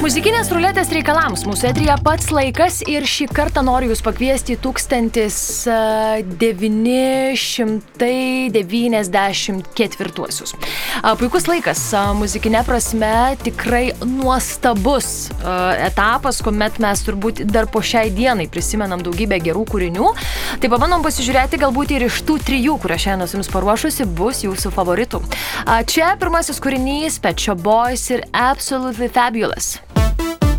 Muzikinės ruletės reikalams mūsų eteryje pats laikas ir šį kartą noriu jūs pakviesti į 1994. Puikus laikas, muzikinė prasme tikrai nuostabus etapas, kuomet mes turbūt dar po šiai dienai prisimenam daugybę gerų kūrinių. Tai pabandom pasižiūrėti galbūt ir iš tų 3, kurią šiandien jums paruošusi, bus jūsų favoritų. Čia pirmasis kūrinys Pet Shop Boys ir Absolutely Fabulous.